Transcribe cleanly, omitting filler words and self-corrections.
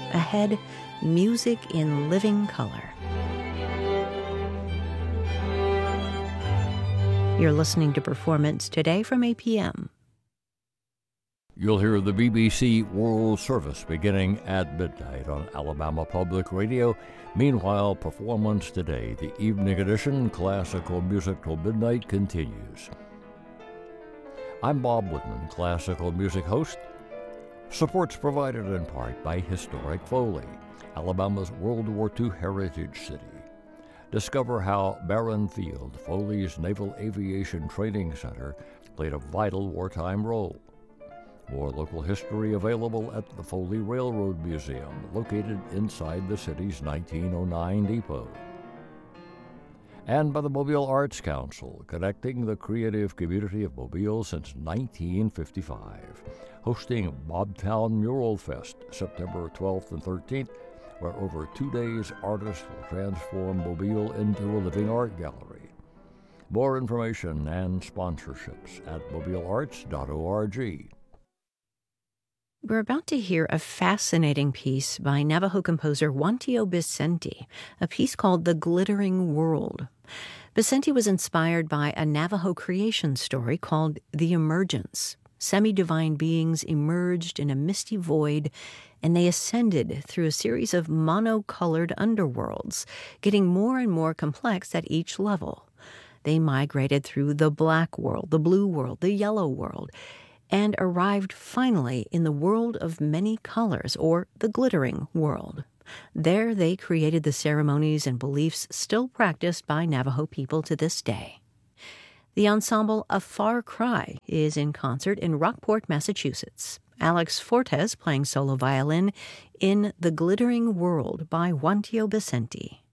Ahead, music in living color. You're listening to Performance Today from APM. You'll hear the BBC World Service beginning at midnight on Alabama Public Radio. Meanwhile, Performance Today, the evening edition, classical music till midnight, continues. I'm Bob Woodman, classical music host. Support's provided in part by Historic Foley, Alabama's World War II heritage city. Discover how Barron Field, Foley's Naval Aviation Training Center, played a vital wartime role. More local history available at the Foley Railroad Museum, located inside the city's 1909 depot. And by the Mobile Arts Council, connecting the creative community of Mobile since 1955, hosting Bobtown Mural Fest September 12th and 13th, where over 2 days artists will transform Mobile into a living art gallery. More information and sponsorships at mobilearts.org. We're about to hear a fascinating piece by Navajo composer Wantio Bisenti, a piece called The Glittering World. Bisenti was inspired by a Navajo creation story called The Emergence. Semi-divine beings emerged in a misty void, and they ascended through a series of mono-colored underworlds, getting more and more complex at each level. They migrated through the black world, the blue world, the yellow world, and arrived finally in the world of many colors, or the glittering world. There they created the ceremonies and beliefs still practiced by Navajo people to this day. The ensemble A Far Cry is in concert in Rockport, Massachusetts. Alex Fortes playing solo violin in The Glittering World by Wantio Bisenti.